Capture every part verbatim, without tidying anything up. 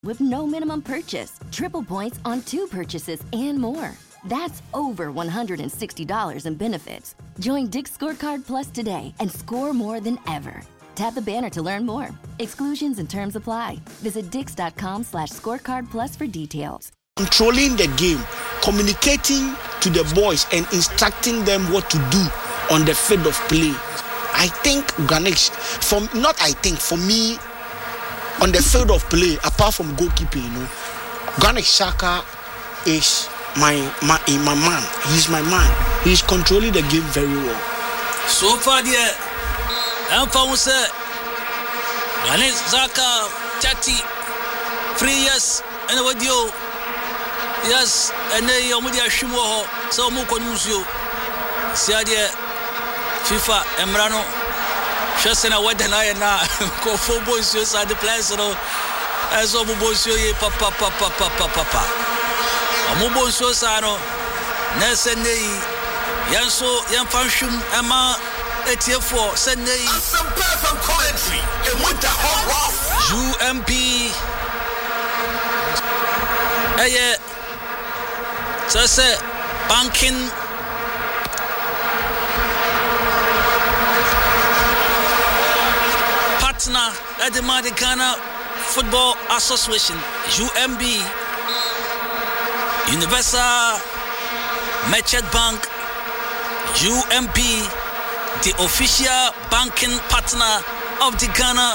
with no minimum purchase, triple points on two purchases, and more. That's over one hundred sixty dollars in benefits. Join Dick's Scorecard Plus today and score more than ever. Tap the banner to learn more. Exclusions and terms apply. Visit dix.com slash scorecard plus for details. Controlling the game, communicating to the boys and instructing them what to do on the field of play. I think Ganesh, for not I think, for me, on the field of play, apart from goalkeeping, you know, Ganesh Xhaka is my, my, my man. He's my man. He's controlling the game very well. So far, yeah. I'm found sir Ganesh Xhaka thirty three years and what you yes and then you mudi ashimo so mu konmusuo sia de FIFA emrano hwesena wedena ye na ko football so sa the players no eso mu bonsuo ye papa papa papa papa mu bonsuo sa no na senei yanso yanfanhwum ama eighty-four Sunday. Some perfect commentary and with the hot rough. U M B. Aye. So say banking. Partner at the Ghana Football Association U M B. Universal Merchant Bank U M B. The official banking partner of the Ghana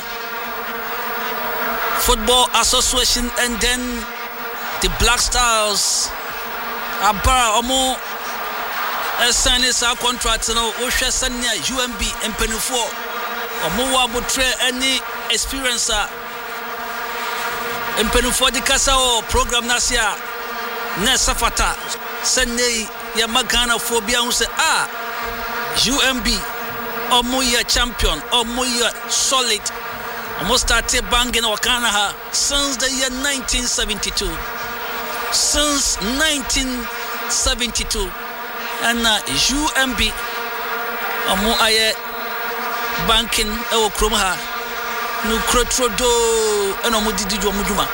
Football Association, and then the Black Stars. Abara omo signing sa contract no wo hwe sanya U M B empanifo omo wa botre any experience a empanifo di kasa o program nasia na safata sanya ya magana phobia hu se ah U M B omo ya champion omo ya solid omo started banging wakana ha since the year nineteen seventy-two since nineteen seventy-two and uh, U M B omo aye banking e wo krom ha no krotrodo e no mo didi jo moduma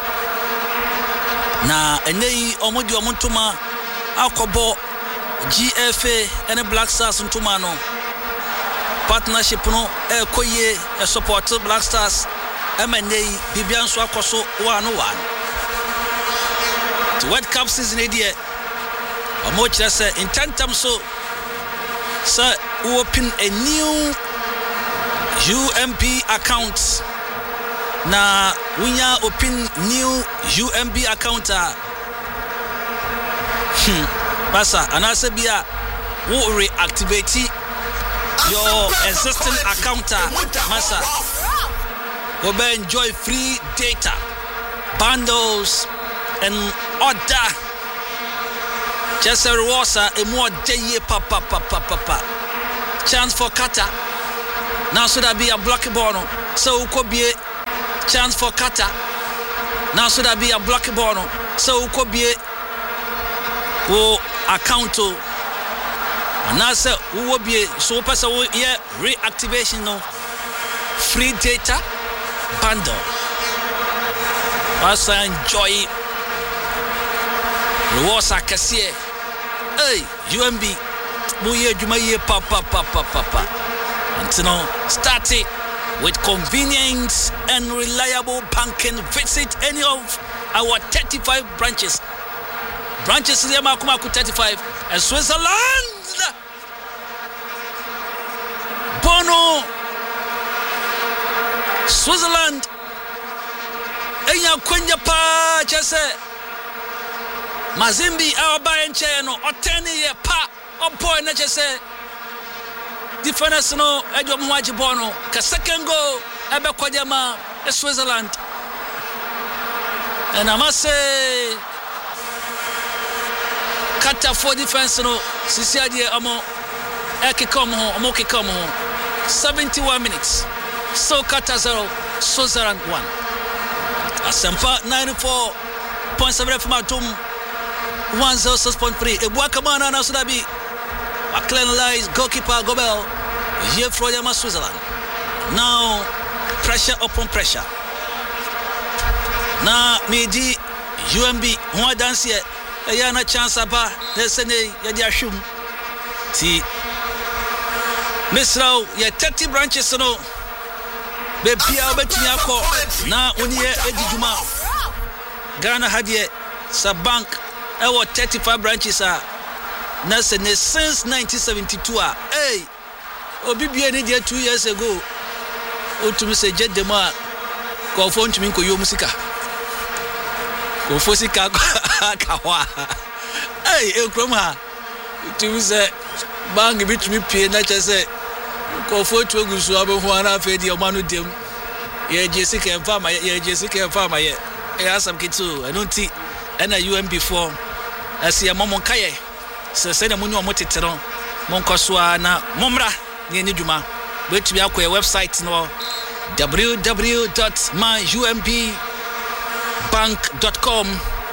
na enei omo di omo ntoma akobo G F A and Black Stars ntoma no partnership no e koye e support Black Stars M N A Bibian so akoso one one the World Cup season here omo kire say in tantam so say open a new U M B account na unya open new U M B account hmm Basa, and I said, "Bia, will reactivate your existing account, Masa. Will enjoy free data, bundles, and other. Just a rewarder, a more day, papa, papa, papa. Chance for Kata. Now should I be a block bono? So could be a chance for Kata. Now should I be a block bono? So could be a oh. Account to and I said who will be so person yeah reactivation no free data bundle. As I enjoy rewards akase hey U M B buye jumaye papa papa papa until now start it with convenience and reliable banking. Visit any of our thirty-five branches. Branches here Makumaku thirty-five and Switzerland. Bono Switzerland. Enya kwenya pa chese. Mazimbi awaba enche no oteni ye pa oboy na chese. Difference no ejo mwaji bono ka second goal ebe kwajama Switzerland. And I must say Kata for defense no sisi ade amo eke come home amo ke come home seventy-one minutes so Kata zero Switzerland one Asempa ninety-four point seven F M Atom one oh six point three Ebuakamana na Sudabi Aklen lies goalkeeper Gobel here for Yama Switzerland now pressure upon pressure na medi U M B ho adanse e ya na chance aba na sene ya di ahwem ti Misrao ya thirty branches no be bia obetumi akọ na oni e edijuma Ghana hadie sa bank e wo thirty-five branches a na sene since nineteen seventy-two a hey obi bia ni dia two years ago otumi se jedem a ko fo ntumi ko yo musika ko fo sika ka wa hey e krom ha otumi se bang bitumi pie na chese ko fo tu egusu abehu ana afa di o manu dem ye jesika emfa ma ye jesika emfa ma ye e asam kitu I don't see na U M B before asi ya momon kaye se se na munyu o motetero mon kwaso na momra ne ni djuma betumi akọ website no w w w dot my u m b bank dot com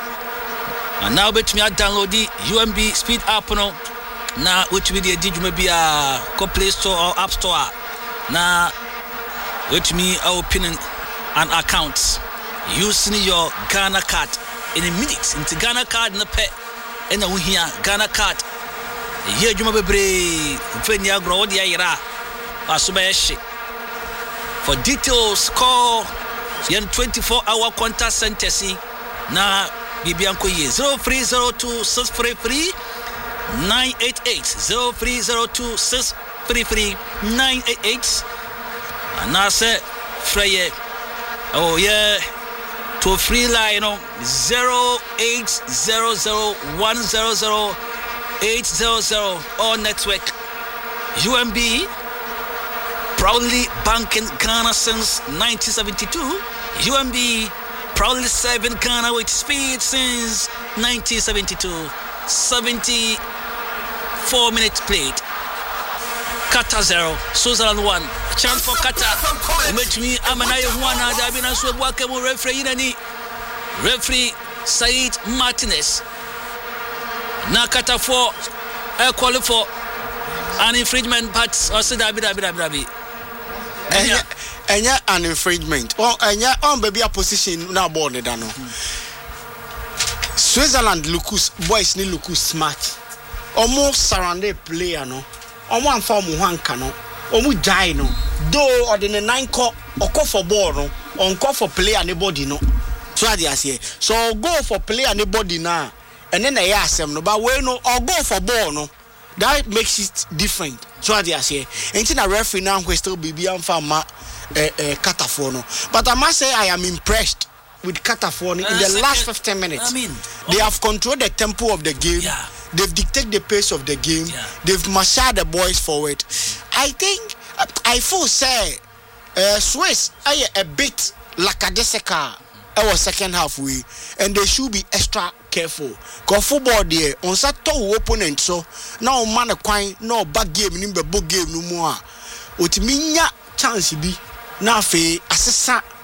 and now betumi download the U M B speed app no na betumi de djuma bia ko Play Store or App Store na betumi open an account using your Ghana card in a minute into Ghana card na pe ena wo hia Ghana card ye djuma bebre mfeni agro wodi ayira asoba yeshi for details call yen twenty-four hour contact center si na bibianko ye zero three zero two six three three nine eight eight zero three zero two six three three nine eight eight and say freye oh yeah to free line you know zero eight zero zero one zero zero eight zero zero or network U M B proudly banking Ghana since nineteen seventy-two. U M B proudly serving Ghana with speed since nineteen seventy-two. seventy-four minutes played. Qatar zero, Switzerland one. Chance for Qatar. Umetumi amanaye huana dabi na so bwake mo referee nani. Referee Said Martinez. Na Qatar for uh, qualify for an infringement, but also dabi dabi dabi dabi. Enya enya an infringement. Oh enya on baby a position na board da no. Switzerland looks boys ni look smart. Omo surrounded player no. Omo anfa omo hanka no. Omo jai no. Though or the nine call or call for ball no. On call for player anybody no. So I say. So go for player anybody now. And then I ask them no. But we no or go for ball no. That makes it different. So I say. Ain't a referee now who still be beyond farmer Qatar no. But I must say I am impressed with Qatar in uh, the second, last fifteen minutes. I mean, they okay. have controlled the tempo of the game. Yeah. They've dictated the pace of the game. Yeah. They've marshaled the boys forward. I think I feel say uh, Swiss are a bit lackadaisical our second half way, and they should be extra careful. Cause football there on Saturday opponent so now man a quine no back game in the book game no more. Utiminya chance be na fe asesa